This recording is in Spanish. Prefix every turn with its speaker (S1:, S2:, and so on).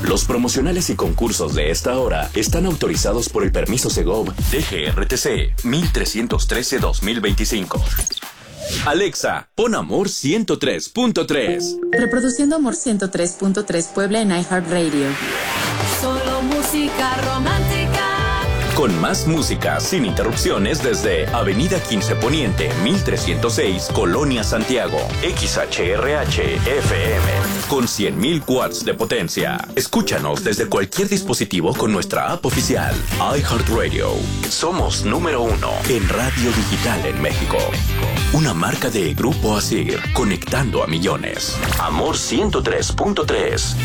S1: Los promocionales y concursos de esta hora están autorizados por el permiso Segov DGRTC 1313-2025. Alexa, pon Amor 103.3.
S2: Reproduciendo Amor 103.3 Puebla en iHeartRadio.
S3: Solo música romántica.
S1: Con más música sin interrupciones desde Avenida 15 Poniente, 1306, Colonia Santiago. XHRH FM con 100.000 watts de potencia. Escúchanos desde cualquier dispositivo con nuestra app oficial iHeartRadio. Somos número 1 en radio digital en México. Una marca de Grupo Asir, conectando a millones. Amor 103.3.